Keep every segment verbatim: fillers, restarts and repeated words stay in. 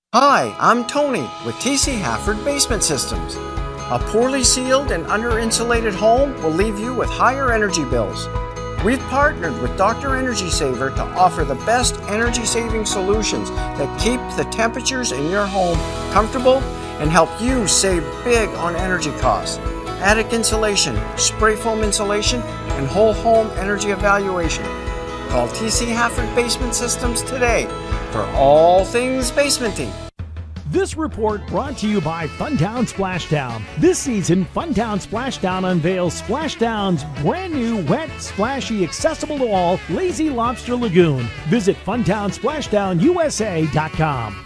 Hi, I'm Tony with T C Hafford Basement Systems. A poorly sealed and under-insulated home will leave you with higher energy bills. We've partnered with Doctor Energy Saver to offer the best energy-saving solutions that keep the temperatures in your home comfortable and help you save big on energy costs. Attic insulation, spray foam insulation, and whole home energy evaluation. Call T C Hafford Basement Systems today for all things basementing. This report brought to you by Funtown Splashdown. This season, Funtown Splashdown unveils Splashdown's brand new, wet, splashy, accessible to all Lazy Lobster Lagoon. Visit Funtown Splashdown U S A dot com.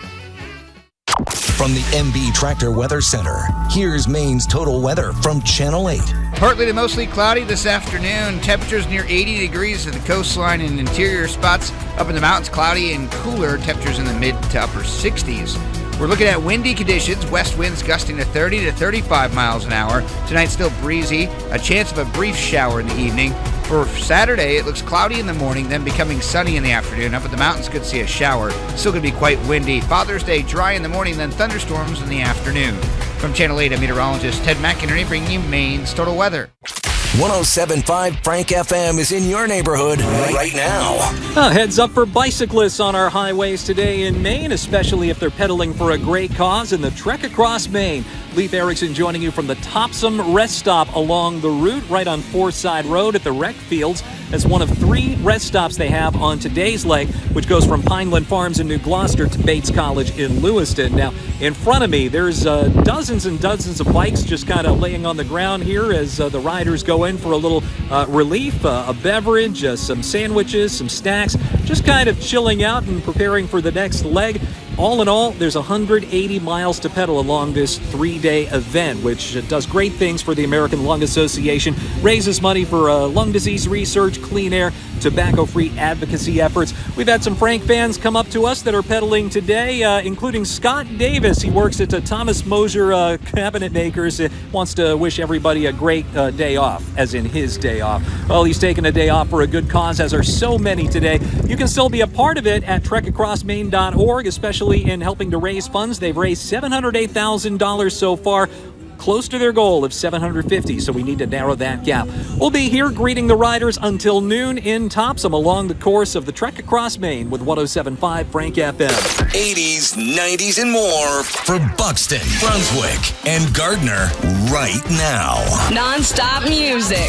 From the M B Tractor Weather Center, here's Maine's total weather from Channel eight. Partly to mostly cloudy this afternoon. Temperatures near eighty degrees at the coastline and interior spots. Up in the mountains, cloudy and cooler. Temperatures in the mid to upper sixties. We're looking at windy conditions. West winds gusting to thirty to thirty-five miles an hour. Tonight still breezy. A chance of a brief shower in the evening. For Saturday, it looks cloudy in the morning, then becoming sunny in the afternoon. Up at the mountains, could see a shower. Still going to be quite windy. Father's Day, dry in the morning, then thunderstorms in the afternoon. From Channel eight, meteorologist Ted McInerney bringing you Maine's total weather. one oh seven point five Frank F M is in your neighborhood right now. Uh, heads up for bicyclists on our highways today in Maine, especially if they're pedaling for a great cause in the Trek Across Maine. Leif Erickson joining you from the Topsom Rest Stop along the route right on Forsyth Road at the rec fields. That's one of three rest stops they have on today's leg, which goes from Pineland Farms in New Gloucester to Bates College in Lewiston. Now, in front of me, there's uh, dozens and dozens of bikes just kind of laying on the ground here as uh, the riders go in for a little uh, relief, uh, a beverage, uh, some sandwiches, some snacks, just kind of chilling out and preparing for the next leg. All in all, there's one hundred eighty miles to pedal along this three-day event, which does great things for the American Lung Association, raises money for uh, lung disease research, clean air, tobacco-free advocacy efforts. We've had some Frank fans come up to us that are pedaling today, uh, including Scott Davis. He works at uh, Thomas Mosier uh, Cabinet Makers. Uh, wants to wish everybody a great uh, day off, as in his day off. Well, he's taking a day off for a good cause, as are so many today. You can still be a part of it at trek across maine dot org, especially in helping to raise funds. They've raised seven hundred eight thousand dollars so far, close to their goal of seven hundred fifty, so we need to narrow that gap. We'll be here greeting the riders until noon in Topsom along the course of the Trek Across Maine with one oh seven point five Frank F M. eighties, nineties, and more for Buxton, Brunswick, and Gardner right now. Non-stop music.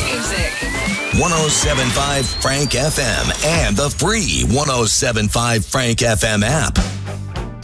one oh seven point five Frank F M and the free one oh seven point five Frank F M app.